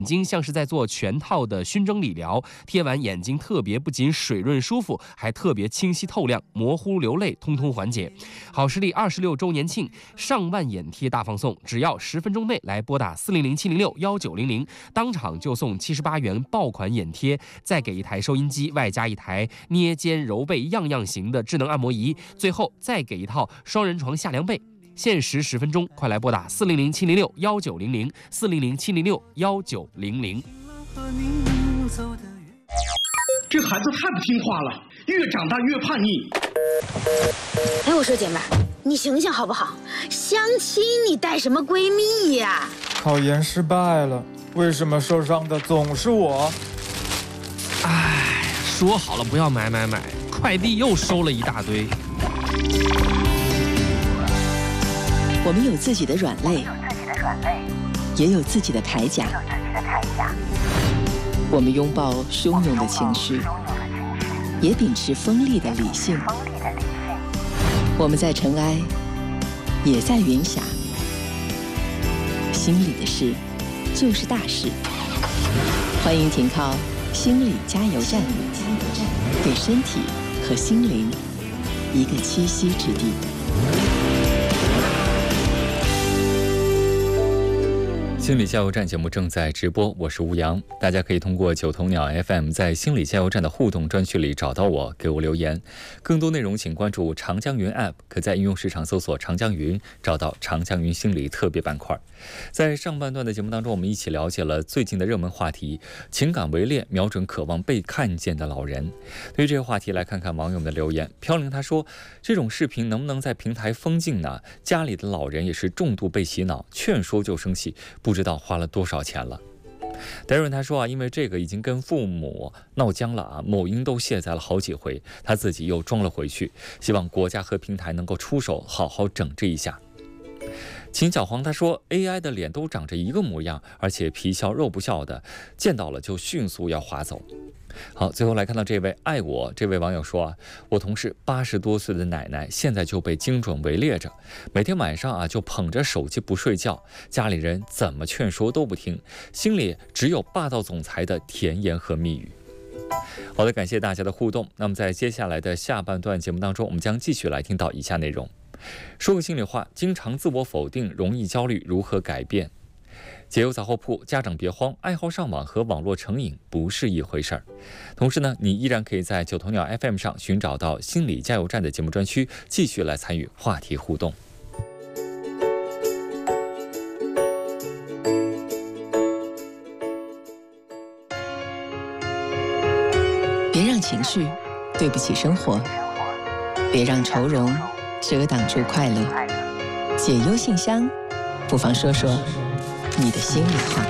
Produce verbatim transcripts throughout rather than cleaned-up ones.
眼睛像是在做全套的熏蒸理疗，贴完眼睛特别不仅水润舒服，还特别清晰透亮，模糊流泪通通缓解。好视力二十六周年庆，上万眼贴大放送，只要十分钟内来拨打四零零七零六幺九零零，当场就送七十八元爆款眼贴，再给一台收音机，外加一台捏肩揉背样样行的智能按摩仪，最后再给一套双人床下凉被。限时十分钟，快来拨打四零零七零六幺九零零，四零零七零六幺九零零。 这孩子太不听话了，越长大越叛逆。 哎，我说姐妹儿，你醒醒好不好？相亲你带什么闺蜜呀？ 考研失败了，为什么受伤的总是我？ 哎，说好了不要买买买，快递又收了一大堆。 我们有自己的软肋，也有自己的铠甲。我们拥抱汹涌的情绪，也秉持锋利的理性。我们在尘埃，也在云霞。心里的事，就是大事。欢迎停靠心理加油站，给身体和心灵一个栖息之地。 心理加油站节目正在直播，我是吴阳，大家可以通过九头鸟 F M 在心理加油站的互动专区里找到我，给我留言。更多内容请关注长江云 App， 可在应用市场搜索长江云，找到长江云心理特别板块。在上半段的节目当中，我们一起了解了最近的热门话题，情感围猎瞄准渴望被看见的老人。对于这个话题，来看看网友们的留言。飘零他说，这种视频能不能在平台封禁呢？家里的老人也是重度被洗脑，劝说就生气，不知道花了多少钱了。戴润他说啊，因为这个已经跟父母闹僵了啊，某音都卸载了好几回，他自己又装了回去，希望国家和平台能够出手好好整治一下。秦小黄他说 A I 的脸都长着一个模样，而且皮笑肉不笑的，见到了就迅速要划走。好，最后来看到这位爱我这位网友说啊，我同事八十多岁的奶奶现在就被精准围猎着，每天晚上啊就捧着手机不睡觉，家里人怎么劝说都不听，心里只有霸道总裁的甜言和蜜语。好的，感谢大家的互动。那么在接下来的下半段节目当中，我们将继续来听到以下内容。说个心里话，经常自我否定，容易焦虑，如何改变？解忧杂货铺，家长别慌，爱好上网和网络成瘾不是一回事儿。同时呢，你依然可以在九头鸟 F M 上寻找到心理加油站的节目专区，继续来参与话题互动。 别让情绪对不起生活，别让愁容遮挡住快乐。解忧信箱，不妨说说你的心里话。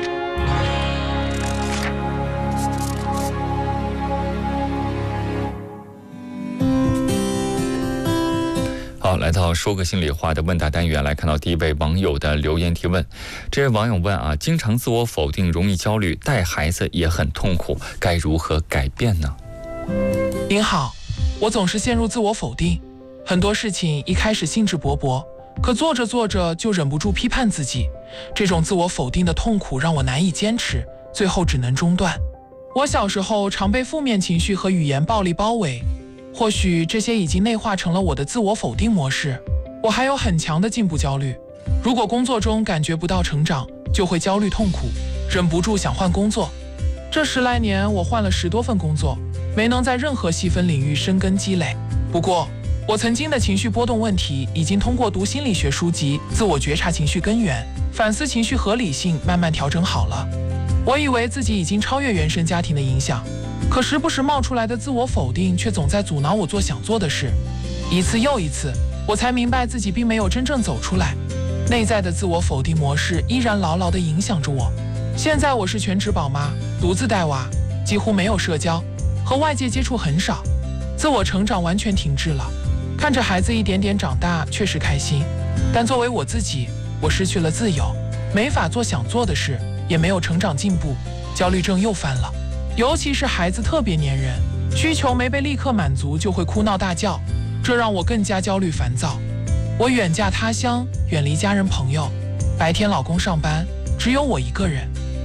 好，来到说个心里话的问答单元，来看到第一位网友的留言提问。这位网友问啊，经常自我否定，容易焦虑，带孩子也很痛苦，该如何改变呢？ 您好，我总是陷入自我否定，很多事情一开始兴致勃勃，可做着做着就忍不住批判自己，这种自我否定的痛苦让我难以坚持，最后只能中断。我小时候常被负面情绪和语言暴力包围，或许这些已经内化成了我的自我否定模式。我还有很强的进步焦虑，如果工作中感觉不到成长，就会焦虑痛苦，忍不住想换工作。这十来年我换了十多份工作，没能在任何细分领域深耕积累。不过我曾经的情绪波动问题已经通过读心理学书籍，自我觉察情绪根源，反思情绪合理性，慢慢调整好了。我以为自己已经超越原生家庭的影响，可时不时冒出来的自我否定却总在阻挠我做想做的事。一次又一次，我才明白自己并没有真正走出来，内在的自我否定模式依然牢牢地影响着我。现在我是全职宝妈，独自带娃，几乎没有社交，和外界接触很少，自我成长完全停滞了。看着孩子一点点长大，确实开心，但作为我自己，我失去了自由，没法做想做的事，也没有成长进步，焦虑症又犯了。尤其是孩子特别粘人，需求没被立刻满足就会哭闹大叫，这让我更加焦虑烦躁。我远嫁他乡，远离家人朋友，白天老公上班，只有我一个人。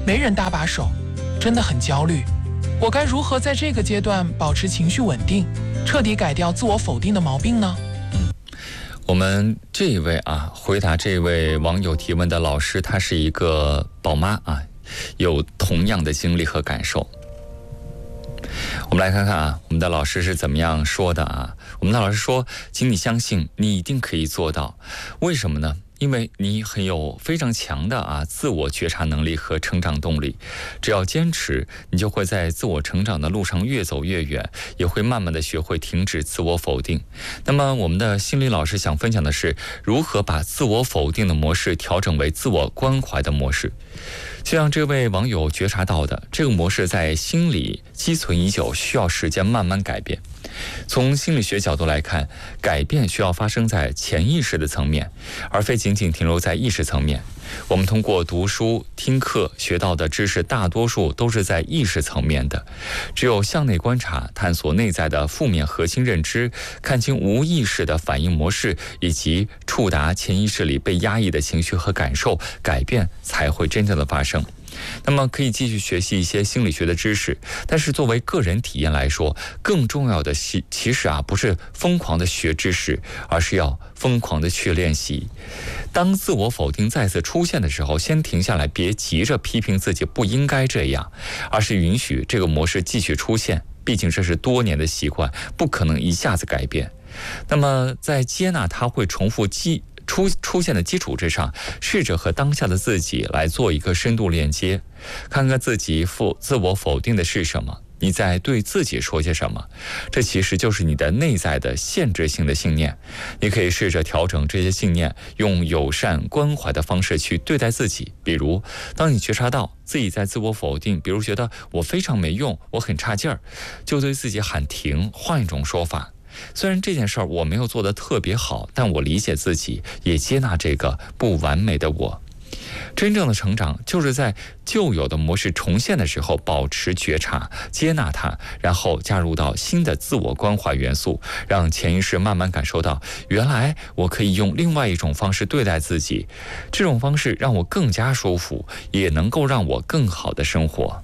没人搭把手，真的很焦虑。我该如何在这个阶段保持情绪稳定，彻底改掉自我否定的毛病呢？ 我们这一位啊，回答这位网友提问的老师，她是一个宝妈啊，有同样的经历和感受。我们来看看啊，我们的老师是怎么样说的啊？我们的老师说，请你相信，你一定可以做到。为什么呢？因为你很有非常强的啊自我觉察能力和成长动力，只要坚持，你就会在自我成长的路上越走越远，也会慢慢的学会停止自我否定。那么我们的心理老师想分享的是，如何把自我否定的模式调整为自我关怀的模式。就像这位网友觉察到的，这个模式在心里积存已久，需要时间慢慢改变。从心理学角度来看，改变需要发生在潜意识的层面，而非仅仅停留在意识层面。我们通过读书、听课学到的知识，大多数都是在意识层面的。只有向内观察，探索内在的负面核心认知，看清无意识的反应模式，以及触达潜意识里被压抑的情绪和感受，改变才会真正的发生。那么可以继续学习一些心理学的知识，但是作为个人体验来说，更重要的是其实啊不是疯狂的学知识，而是要疯狂的去练习。当自我否定再次出现的时候，先停下来，别急着批评自己不应该这样，而是允许这个模式继续出现，毕竟这是多年的习惯，不可能一下子改变。那么在接纳它会重复记出出现的基础之上，试着和当下的自己来做一个深度链接，看看自己否自我否定的是什么，你在对自己说些什么，这其实就是你的内在的限制性的信念。你可以试着调整这些信念，用友善关怀的方式去对待自己。比如当你觉察到自己在自我否定，比如觉得我非常没用，我很差劲儿，就对自己喊停，换一种说法，虽然这件事儿我没有做得特别好，但我理解自己，也接纳这个不完美的我。真正的成长就是在旧有的模式重现的时候保持觉察，接纳它，然后加入到新的自我关怀元素，让潜意识慢慢感受到，原来我可以用另外一种方式对待自己，这种方式让我更加舒服，也能够让我更好的生活。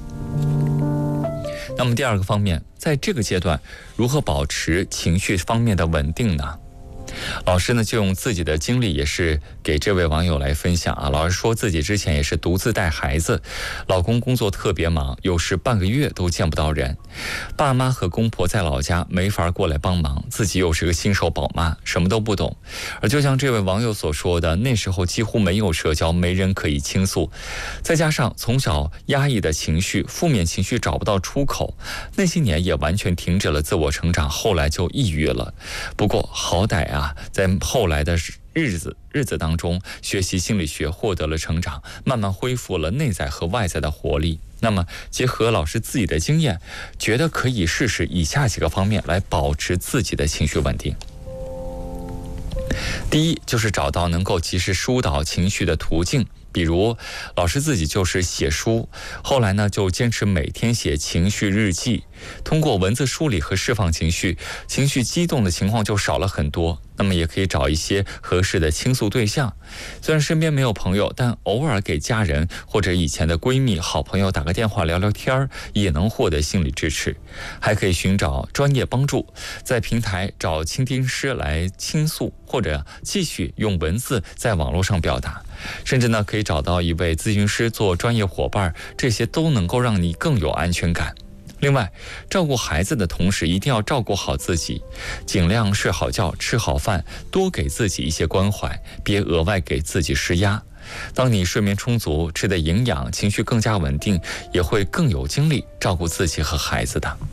那么第二个方面，在这个阶段如何保持情绪方面的稳定呢？老师呢就用自己的经历也是给这位网友来分享啊。老师说自己之前也是独自带孩子，老公工作特别忙，有时半个月都见不到人，爸妈和公婆在老家没法过来帮忙，自己又是个新手宝妈，什么都不懂。而就像这位网友所说的，那时候几乎没有社交，没人可以倾诉，再加上从小压抑的情绪，负面情绪找不到出口，那些年也完全停止了自我成长，后来就抑郁了。不过好歹啊在后来的日子日子当中，学习心理学获得了成长，慢慢恢复了内在和外在的活力。那么结合老师自己的经验，觉得可以试试以下几个方面来保持自己的情绪稳定。第一，就是找到能够及时疏导情绪的途径。比如老师自己就是写书，后来呢就坚持每天写情绪日记，通过文字梳理和释放情绪，情绪激动的情况就少了很多。那么也可以找一些合适的倾诉对象，虽然身边没有朋友，但偶尔给家人或者以前的闺蜜、好朋友打个电话聊聊天，也能获得心理支持。还可以寻找专业帮助，在平台找倾听师来倾诉，或者继续用文字在网络上表达，甚至呢可以找到一位咨询师做专业伙伴，这些都能够让你更有安全感。另外，照顾孩子的同时一定要照顾好自己，尽量睡好觉，吃好饭，多给自己一些关怀，别额外给自己施压。当你睡眠充足，吃的营养，情绪更加稳定，也会更有精力照顾自己和孩子的。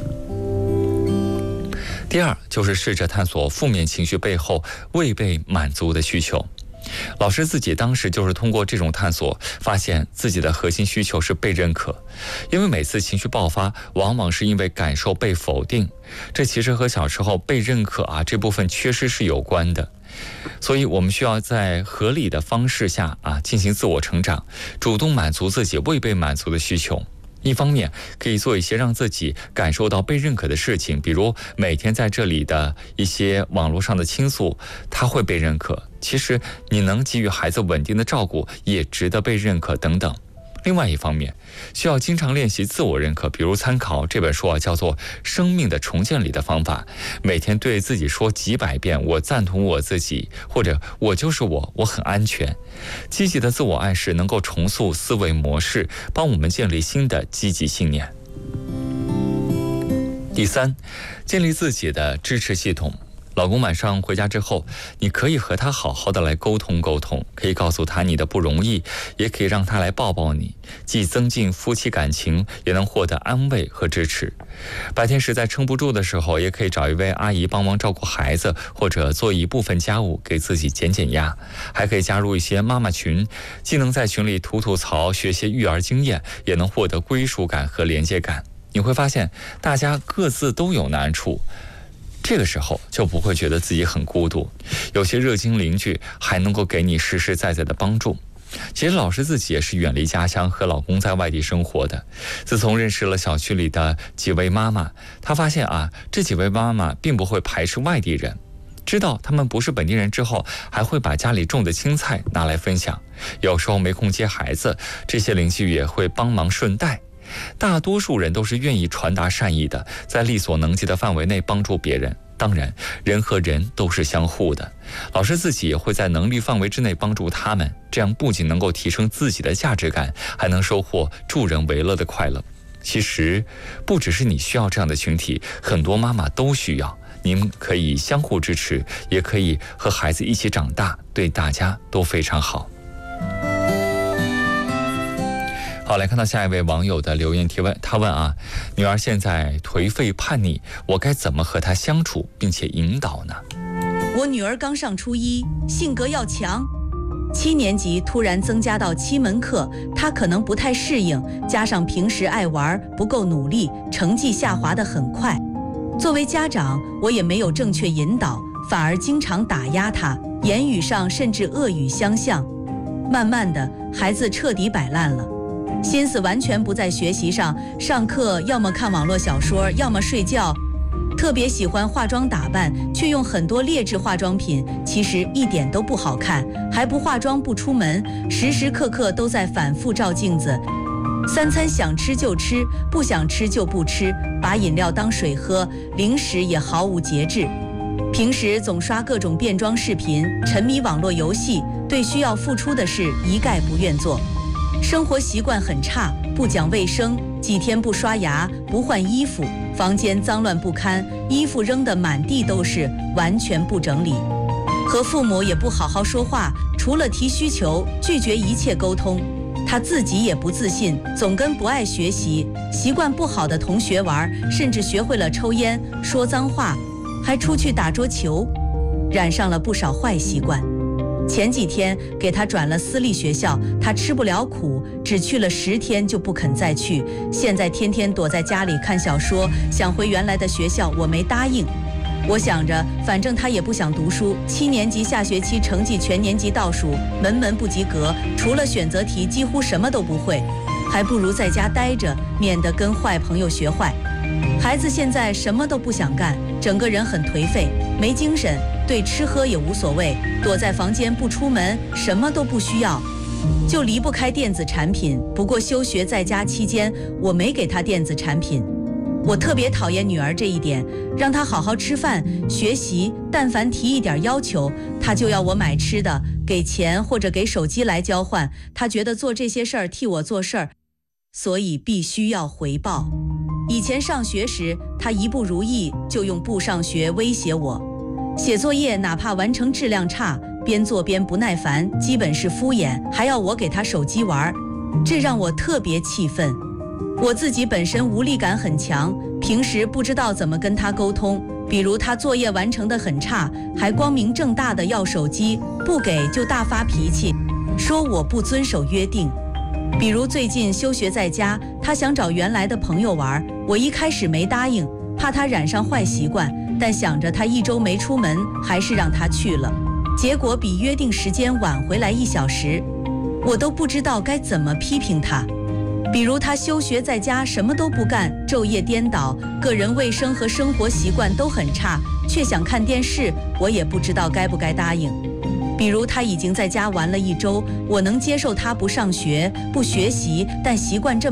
第二，就是试着探索负面情绪背后未被满足的需求。老师自己当时就是通过这种探索，发现自己的核心需求是被认可。因为每次情绪爆发，往往是因为感受被否定，这其实和小时候被认可啊这部分缺失是有关的。所以我们需要在合理的方式下啊进行自我成长，主动满足自己未被满足的需求。一方面可以做一些让自己感受到被认可的事情，比如每天在这里的一些网络上的倾诉，它会被认可，其实你能给予孩子稳定的照顾也值得被认可等等。 另外一方面，需要经常练习自我认可，比如参考这本书啊，叫做《生命的重建》里的方法，每天对自己说几百遍我赞同我自己，或者我就是我，我很安全。积极的自我暗示能够重塑思维模式，帮我们建立新的积极信念。第三，建立自己的支持系统。老公晚上回家之后，你可以和他好好的来沟通沟通，可以告诉他你的不容易，也可以让他来抱抱你，既增进夫妻感情，也能获得安慰和支持。白天实在撑不住的时候，也可以找一位阿姨帮忙照顾孩子，或者做一部分家务给自己减减压。还可以加入一些妈妈群，既能在群里吐吐槽，学些育儿经验，也能获得归属感和连接感。你会发现大家各自都有难处，这个时候就不会觉得自己很孤独，有些热心邻居还能够给你实实在在的帮助。其实老师自己也是远离家乡，和老公在外地生活的。自从认识了小区里的几位妈妈，她发现啊，这几位妈妈并不会排斥外地人，知道他们不是本地人之后，还会把家里种的青菜拿来分享。有时候没空接孩子，这些邻居也会帮忙顺带。大多数人都是愿意传达善意的，在力所能及的范围内帮助别人。当然，人和人都是相互的，老师自己也会在能力范围之内帮助他们，这样不仅能够提升自己的价值感，还能收获助人为乐的快乐。其实不只是你需要这样的群体，很多妈妈都需要。你们可以相互支持，也可以和孩子一起长大，对大家都非常好。好，来看到下一位网友的留言提问，他问啊，女儿现在颓废叛逆，我该怎么和她相处并且引导呢？ 我女儿刚上初一，性格要强，七年级突然增加到七门课，她可能不太适应，加上平时爱玩不够努力，成绩下滑得很快。作为家长，我也没有正确引导，反而经常打压她，言语上甚至恶语相向。慢慢的，孩子彻底摆烂了，心思完全不在学习上，上课要么看网络小说，要么睡觉。特别喜欢化妆打扮，却用很多劣质化妆品，其实一点都不好看，还不化妆不出门，时时刻刻都在反复照镜子。三餐想吃就吃，不想吃就不吃，把饮料当水喝，零食也毫无节制。平时总刷各种变装视频，沉迷网络游戏，对需要付出的事一概不愿做。生活习惯很差，不讲卫生，几天不刷牙，不换衣服，房间脏乱不堪，衣服扔得满地都是，完全不整理。和父母也不好好说话，除了提需求，拒绝一切沟通。他自己也不自信，总跟不爱学习、习惯不好的同学玩，甚至学会了抽烟、说脏话，还出去打桌球，染上了不少坏习惯。前几天给他转了私立学校，他吃不了苦，只去了十天就不肯再去。现在天天躲在家里看小说，想回原来的学校，我没答应。我想着，反正他也不想读书，七年级下学期成绩全年级倒数，门门不及格，除了选择题几乎什么都不会，还不如在家待着，免得跟坏朋友学坏。孩子现在什么都不想干，整个人很颓废，没精神，对吃喝也无所谓，躲在房间不出门，什么都不需要，就离不开电子产品。不过休学在家期间，我没给他电子产品。我特别讨厌女儿这一点，让她好好吃饭、学习，但凡提一点要求，她就要我买吃的、给钱或者给手机来交换。她觉得做这些事儿替我做事儿，所以必须要回报。以前上学时，她一不如意就用不上学威胁我，写作业哪怕完成质量差，边做边不耐烦，基本是敷衍，还要我给她手机玩，这让我特别气愤。我自己本身无力感很强，平时不知道怎么跟他沟通，比如他作业完成得很差，还光明正大的要手机，不给就大发脾气，说我不遵守约定。比如最近休学在家，他想找原来的朋友玩，我一开始没答应，怕他染上坏习惯，但想着他一周没出门，还是让他去了，结果比约定时间晚回来一小时，我都不知道该怎么批评他。比如他休学在家，什么都不干，昼夜颠倒，个人卫生和生活习惯都很差，却想看电视，我也不知道该不该答应。比比如他已经在家玩了一周，我能接受他不上学、不学习，但习惯这么